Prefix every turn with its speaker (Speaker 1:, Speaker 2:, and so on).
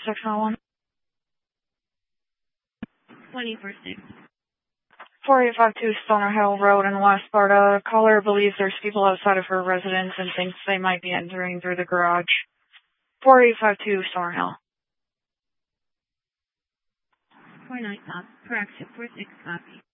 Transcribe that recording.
Speaker 1: 601.
Speaker 2: 21st.
Speaker 1: 4852 Stoner Hill Road in West Sparta. Caller believes there's people outside of her residence and thinks they might be entering through the garage. 4852 Stoner Hill.
Speaker 2: 49 Correction, 46 copy.